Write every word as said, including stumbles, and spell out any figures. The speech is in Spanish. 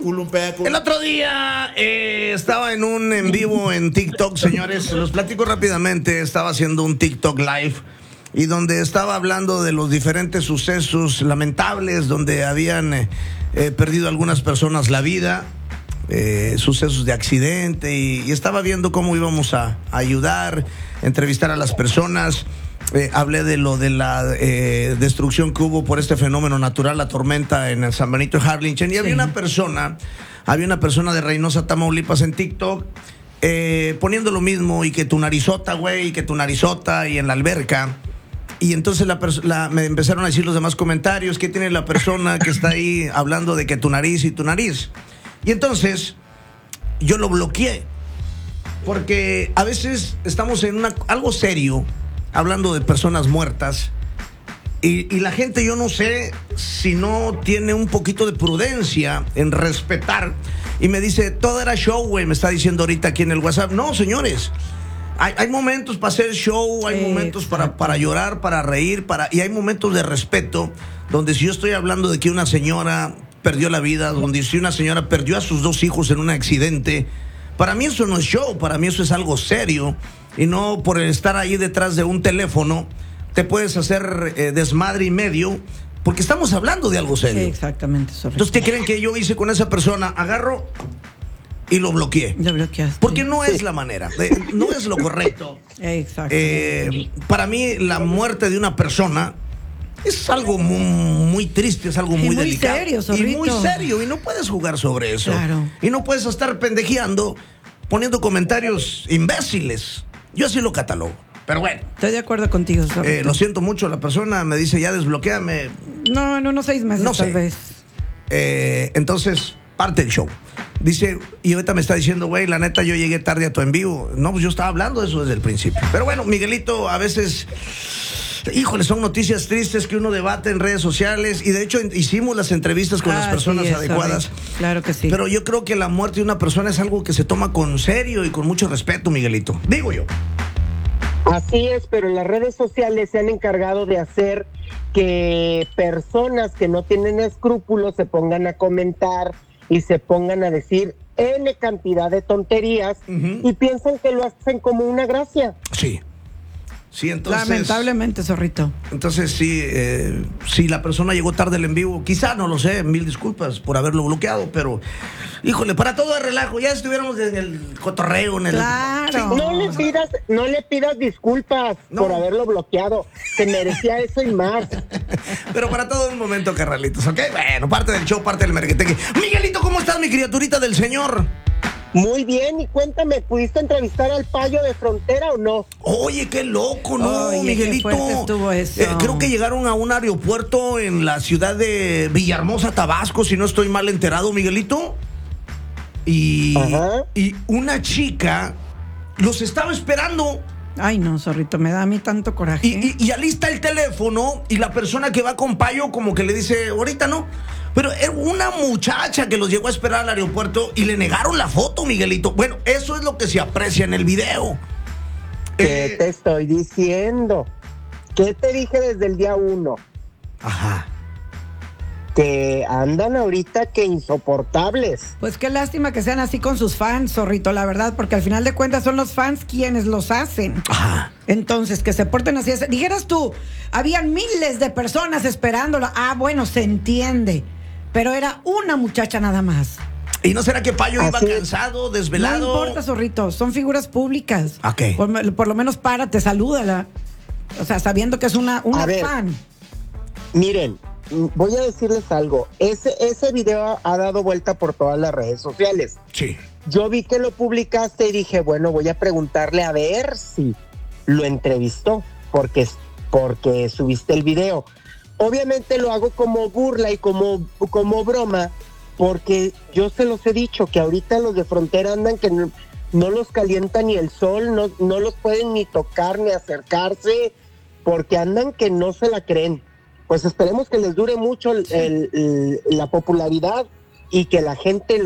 Ulumpeco. El otro día eh, estaba en un en vivo en TikTok, señores. Los platico rápidamente. Estaba haciendo un TikTok live y donde estaba hablando de los diferentes sucesos lamentables donde habían eh, eh, perdido algunas personas la vida, eh, sucesos de accidente y, y estaba viendo cómo íbamos a, a ayudar, entrevistar a las personas. Eh, hablé de lo de la eh, destrucción que hubo por este fenómeno natural, la tormenta en el San Benito de Harlingen. Y sí. había una persona, había una persona de Reynosa, Tamaulipas en TikTok eh, poniendo lo mismo y que tu narizota, güey, y que tu narizota y en la alberca. Y entonces la, la, me empezaron a decir los demás comentarios, ¿qué tiene la persona que está ahí hablando de que tu nariz y tu nariz? Y entonces yo lo bloqueé, porque a veces estamos en una, algo serio, hablando de personas muertas, y, y la gente, yo no sé si no tiene un poquito de prudencia en respetar, y me dice, todo era show, güey, me está diciendo ahorita aquí en el WhatsApp. No, señores, hay, hay momentos para hacer show, hay momentos para, para llorar, para reír, para, y hay momentos de respeto, donde si yo estoy hablando de que una señora perdió la vida, donde si una señora perdió a sus dos hijos en un accidente, para mí eso no es show, para mí eso es algo serio. Y no por estar ahí detrás de un teléfono te puedes hacer eh, desmadre y medio, porque estamos hablando de algo serio. Exactamente, eso. Entonces, ¿qué creen que yo hice con esa persona? Agarro y lo bloqueé. Lo bloqueaste. Porque no es la manera, eh, no es lo correcto. Exacto. Eh, para mí, la muerte de una persona es algo muy, muy triste, es algo muy, y muy delicado. Serio, zorrito. Y muy serio, y no puedes jugar sobre eso. Claro. Y no puedes estar pendejeando, poniendo comentarios imbéciles. Yo así lo catalogo. Pero bueno. Estoy de acuerdo contigo, eh, Lo siento mucho, la persona me dice, ya desbloquéame. No, en unos seis meses no tal sé. vez. Eh, entonces, parte del show. Dice, y ahorita me está diciendo, güey, la neta, yo llegué tarde a tu en vivo. No, pues yo estaba hablando de eso desde el principio. Pero bueno, Miguelito, a veces, híjole, son noticias tristes que uno debate en redes sociales. Y de hecho, hicimos las entrevistas con ah, las personas sí, adecuadas. Claro que sí. Pero yo creo que la muerte de una persona es algo que se toma con serio y con mucho respeto, Miguelito. Digo yo. Así es, pero las redes sociales se han encargado de hacer que personas que no tienen escrúpulos se pongan a comentar y se pongan a decir N cantidad de tonterías uh-huh. y piensan que lo hacen como una gracia. Sí. Sí, entonces, lamentablemente, zorrito. Entonces, sí, eh, si la persona llegó tarde al en vivo, quizá, no lo sé, mil disculpas por haberlo bloqueado, pero, híjole, para todo el relajo, ya estuviéramos en el cotorreo, en el... Claro. Sí. No le pidas, no le pidas disculpas no. por haberlo bloqueado, se merecía eso y más. Pero para todo un momento, carnalitos, ¿ok? Bueno, parte del show, parte del merqueteque. Miguelito, ¿cómo estás, mi criaturita del Señor? Muy bien, y cuéntame, ¿pudiste entrevistar al payo de Frontera o no? Oye, qué loco, ¿no, Oye, Miguelito? qué fuerte estuvo eso. Eh, creo que llegaron a un aeropuerto en la ciudad de Villahermosa, Tabasco, si no estoy mal enterado, Miguelito. Y, y una chica los estaba esperando. Ay, no, zorrito, me da a mí tanto coraje. Y, y, y alista el teléfono y la persona que va con payo como que le dice, ahorita no. Pero era una muchacha que los llegó a esperar al aeropuerto y le negaron la foto, Miguelito. Bueno, eso es lo que se aprecia en el video. ¿Qué eh, te estoy diciendo? ¿Qué te dije desde el día uno? Ajá. Que andan ahorita que insoportables. Pues qué lástima que sean así con sus fans, zorrito, la verdad, porque al final de cuentas son los fans quienes los hacen. Ajá. Entonces, que se porten así. Dijeras tú, habían miles de personas esperándola. Ah, bueno, se entiende. Pero era una muchacha nada más. ¿Y no será que Payo Así iba es. cansado, desvelado? No importa, zorrito, son figuras públicas. Ok. Por, por lo menos párate, salúdala. O sea, sabiendo que es una, una A ver, fan. Miren, voy a decirles algo. Ese, ese video ha dado vuelta por todas las redes sociales. Sí. Yo vi que lo publicaste y dije, bueno, voy a preguntarle a ver si lo entrevistó, porque, porque subiste el video. Obviamente lo hago como burla y como, como broma, porque yo se los he dicho que ahorita los de Frontera andan que no, no los calienta ni el sol, no, no los pueden ni tocar ni acercarse, porque andan que no se la creen. Pues esperemos que les dure mucho el, el, el, la popularidad y que la gente